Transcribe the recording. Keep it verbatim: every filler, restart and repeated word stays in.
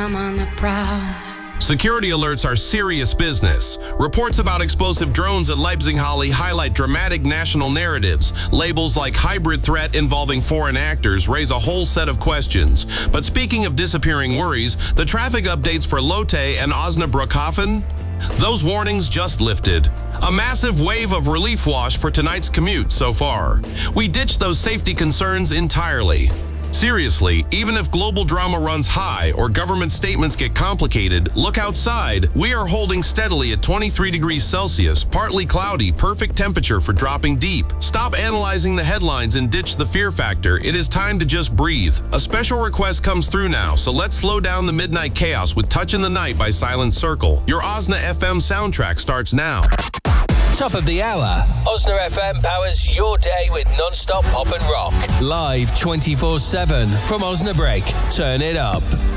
I'm on the prowl. Security alerts are serious business. Reports about explosive drones at Leipzig-Halle highlight dramatic national narratives. Labels like hybrid threat involving foreign actors raise a whole set of questions. But speaking of disappearing worries, the traffic updates for Lotte and Osnabrückhafen? Those warnings just lifted. A massive wave of relief wash for tonight's commute so far. We ditched those safety concerns entirely. Seriously, even if global drama runs high or government statements get complicated, look outside. We are holding steadily at twenty-three degrees Celsius, partly cloudy, perfect temperature for dropping deep. Stop analyzing the headlines and ditch the fear factor. It is time to just breathe. A special request comes through now, so let's slow down the midnight chaos with Touch in the Night by Silent Circle. Your Osna F M soundtrack starts now. Top of the hour. Osna F M powers your day with non-stop pop and rock. Live twenty-four seven from Osnabrück. Turn it up.